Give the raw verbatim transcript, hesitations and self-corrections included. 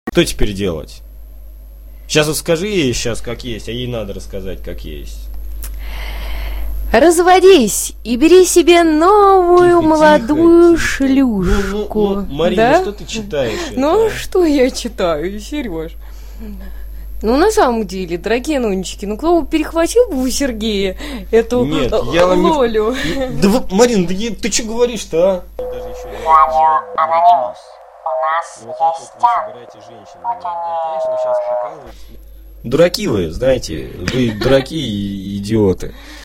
Что теперь делать? Сейчас вот скажи ей сейчас как есть, а ей надо рассказать как есть. Разводись и бери себе новую Тихо, молодую тихо, шлюшку. Ну, ну, ну, Марина, да? что ты читаешь? Ну, это, а? что я читаю, Сереж? Ну, на самом деле, дорогие нончики, ну, кто бы перехватил бы у Сергея эту Нет, я вам не- Лолю? Да, вы- Марин, да я- ты что говоришь-то, а? Даже еще не Радио Аноним. У нас Вот так вот есть вы тян. собираете женщин. Да, конечно, вы сейчас прикалываетесь. Дураки вы, знаете, вы дураки и идиоты.